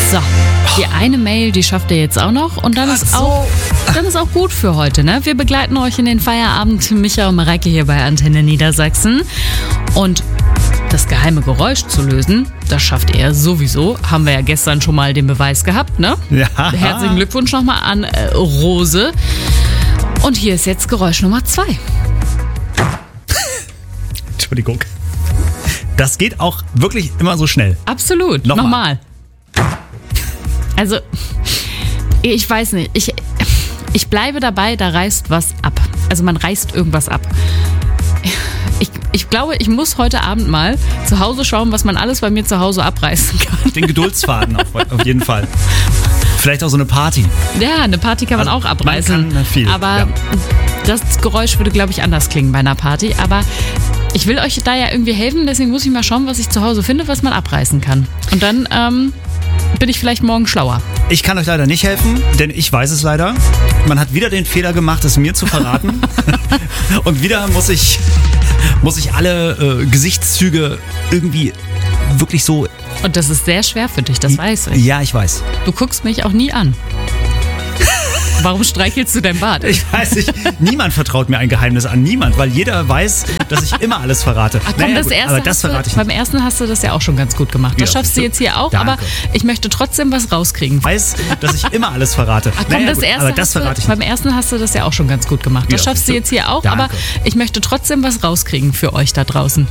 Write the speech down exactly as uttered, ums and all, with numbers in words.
So, die eine Mail, die schafft ihr jetzt auch noch. Und dann, Ach ist so. auch, dann ist auch gut für heute. Ne? Wir begleiten euch in den Feierabend. Micha und Mareike hier bei Antenne Niedersachsen. Und das geheime Geräusch zu lösen, das schafft er sowieso. Haben wir ja gestern schon mal den Beweis gehabt. Ne? Ja. Herzlichen Glückwunsch nochmal an äh, Rose. Und hier ist jetzt Geräusch Nummer zwei. Entschuldigung. Das geht auch wirklich immer so schnell. Absolut. Nochmal. Nochmal. Also, ich weiß nicht. Ich, ich bleibe dabei, da reißt was ab. Also man reißt irgendwas ab. Ich, ich glaube, ich muss heute Abend mal zu Hause schauen, was man alles bei mir zu Hause abreißen kann. Den Geduldsfaden auf, auf jeden Fall. Vielleicht auch so eine Party. Ja, eine Party kann man Also, auch abreißen. man kann viel, aber ja. das Geräusch würde, glaube ich, anders klingen bei einer Party. Aber ich will euch da ja irgendwie helfen, deswegen muss ich mal schauen, was ich zu Hause finde, was man abreißen kann. Und dann ähm, bin ich vielleicht morgen schlauer. Ich kann euch leider nicht helfen, denn ich weiß es leider. Man hat wieder den Fehler gemacht, es mir zu verraten. Und wieder muss ich, muss ich alle äh, Gesichtszüge irgendwie wirklich so... Und das ist sehr schwer für dich, das weiß ich. Ja, ich weiß. Du guckst mich auch nie an. Warum streichelst du dein Bart? Ich weiß nicht, niemand vertraut mir ein Geheimnis an, niemand, weil jeder weiß, dass ich immer alles verrate. Ach komm, Naja, das gut, erste aber das hast du, verrate ich beim nicht. ersten hast du das ja auch schon ganz gut gemacht. Das Ja, schaffst du jetzt hier auch, danke. aber ich möchte trotzdem was rauskriegen. Ich weiß, dass ich immer alles verrate. Ach komm, Naja, das gut, erste aber das hast du, verrate ich beim nicht. ersten hast du das ja auch schon ganz gut gemacht. Das Ja, schaffst du siehst du. jetzt hier auch, Danke. aber ich möchte trotzdem was rauskriegen für euch da draußen.